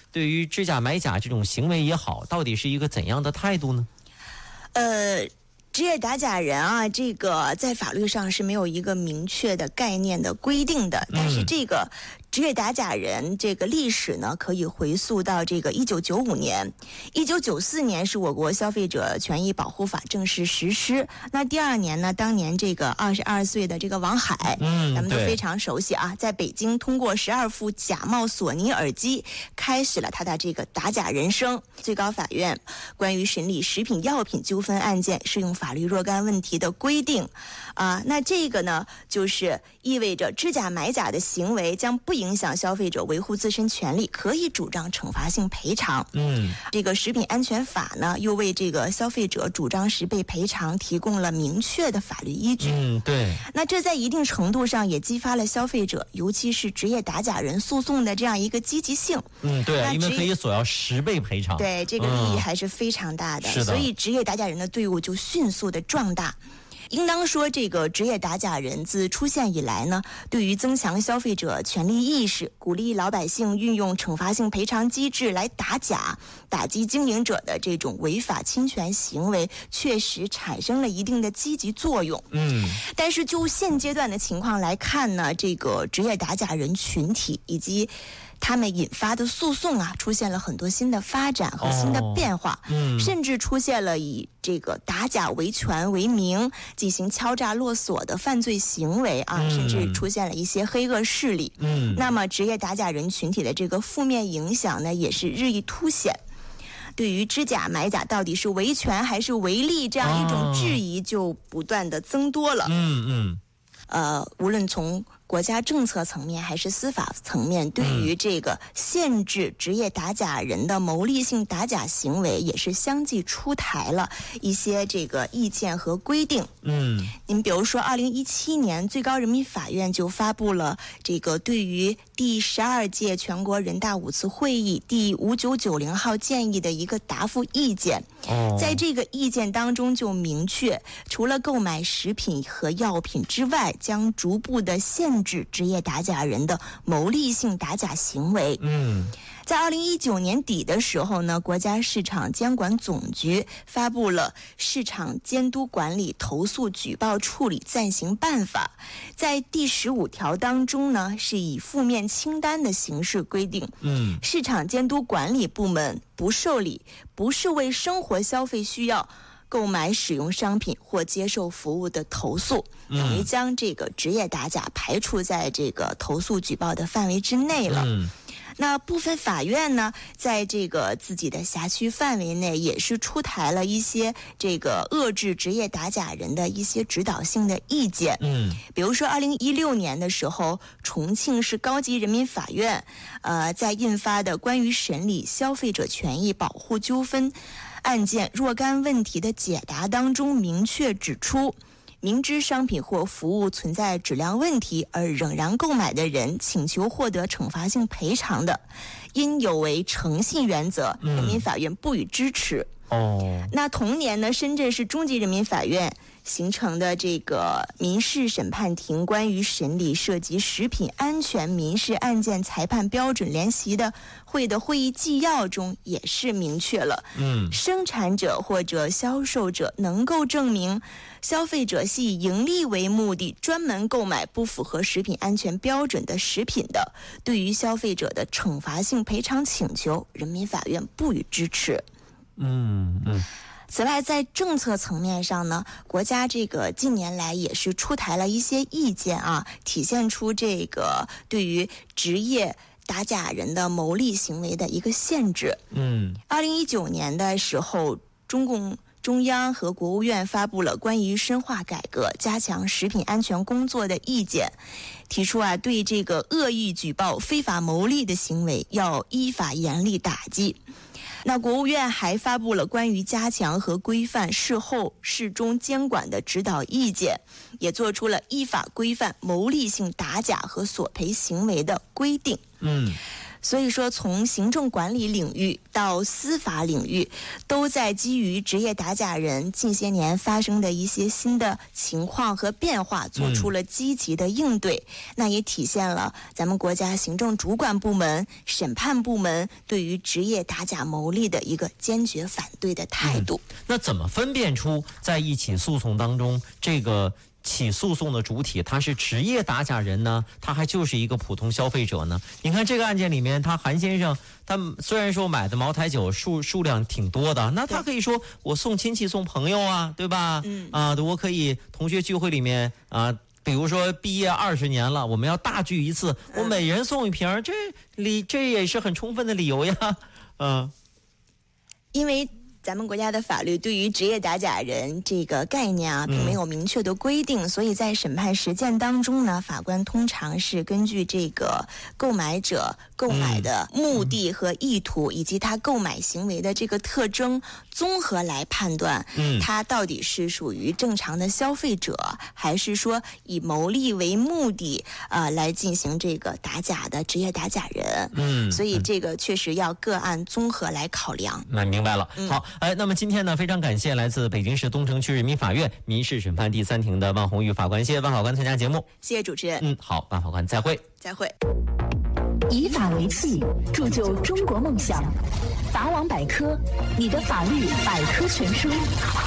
对于知假买假这种行为也好，到底是一个怎样的态度呢？ 职业打假人啊，这个在法律上是没有一个明确的概念的规定的，但是这个职业打假人这个历史呢，可以回溯到这个1995年，1994年是我国消费者权益保护法正式实施。那第二年呢，当年这个22岁的这个王海，咱们都非常熟悉啊，在北京通过12副假冒索尼耳机，开始了他的这个打假人生。最高法院关于审理食品药品纠纷案件适用法律若干问题的规定啊，那这个呢，就是意味着知假买假的行为将不影响消费者维护自身权利，可以主张惩罚性赔偿。这个食品安全法呢，又为这个消费者主张十倍赔偿提供了明确的法律依据。 对。 那这在一定程度上也激发了消费者，尤其是职业打假人诉讼的这样一个积极性。 对，因为可以索要10倍赔偿。 对，这个利益还是非常大的。 是的。 所以职业打假人的队伍就迅速的壮大。应当说，这个职业打假人自出现以来呢，对于增强消费者权利意识，鼓励老百姓运用惩罚性赔偿机制来打假，打击经营者的这种违法侵权行为，确实产生了一定的积极作用。但是就现阶段的情况来看呢，这个职业打假人群体以及他们引发的诉讼啊，出现了很多新的发展和新的变化，甚至出现了以这个打假维权为名进行敲诈勒索的犯罪行为啊，甚至出现了一些黑恶势力。那么职业打假人群体的这个负面影响呢，也是日益凸显。对于知假买假到底是维权还是维利这样一种质疑，就不断的增多了。无论从国家政策层面还是司法层面，对于这个限制职业打假人的牟利性打假行为，也是相继出台了一些这个意见和规定。您比如说2017年最高人民法院就发布了这个对于第12届全国人大5次会议第5990号建议的一个答复意见。在这个意见当中就明确，除了购买食品和药品之外，将逐步的限制职业打假人的牟利性打假行为。在2019年底的时候呢，国家市场监管总局发布了《市场监督管理投诉举报处理暂行办法》。在第15条当中呢，是以负面清单的形式规定，市场监督管理部门不受理不是为生活消费需要购买使用商品或接受服务的投诉，等于将这个职业打假排除在这个投诉举报的范围之内了。那部分法院呢，在这个自己的辖区范围内，也是出台了一些这个遏制职业打假人的一些指导性的意见。比如说2016年的时候，重庆市高级人民法院在印发的关于审理消费者权益保护纠纷案件若干问题的解答当中明确指出，明知商品或服务存在质量问题而仍然购买的人，请求获得惩罚性赔偿的，应有违诚信原则，人民法院不予支持。那同年呢，深圳市中级人民法院形成的这个民事审判庭关于审理涉及食品安全民事案件裁判标准联席的会议纪要中也是明确了，生产者或者销售者能够证明消费者系以盈利为目的专门购买不符合食品安全标准的食品的，对于消费者的惩罚性赔偿请求，人民法院不予支持。此外，在政策层面上呢，国家这个近年来也是出台了一些意见啊，体现出这个对于职业打假人的牟利行为的一个限制。2019年的时候，中央和国务院发布了关于深化改革、加强食品安全工作的意见，提出对这个恶意举报、非法牟利的行为要依法严厉打击。那国务院还发布了关于加强和规范事后事中监管的指导意见，也做出了依法规范牟利性打假和索赔行为的规定。 所以说，从行政管理领域到司法领域，都在基于职业打假人近些年发生的一些新的情况和变化，做出了积极的应对。那也体现了咱们国家行政主管部门、审判部门对于职业打假牟利的一个坚决反对的态度。 那怎么分辨出在一起诉讼当中，这个起诉讼的主体他是职业打假人呢，他还就是一个普通消费者呢？你看这个案件里面，他韩先生，他虽然说买的茅台酒数量挺多的，那他可以说我送亲戚送朋友啊，对吧？我可以同学聚会里面啊。比如说毕业20年了，我们要大聚一次，我每人送一瓶，这也是很充分的理由呀。 因为咱们国家的法律对于职业打假人这个概念啊，并没有明确的规定，所以在审判实践当中呢，法官通常是根据这个购买者购买的目的和意图，以及他购买行为的这个特征，综合来判断，他到底是属于正常的消费者，还是说以牟利为目的来进行这个打假的职业打假人。所以这个确实要个案综合来考量。 那明白了。好，那么今天呢，非常感谢来自北京市东城区人民法院民事审判第3庭的万红玉法官，谢谢万法官参加节目。 谢谢主持人。 好，万法官再会。 再会。 以法为器，铸就中国梦想。法网百科，你的法律百科全书。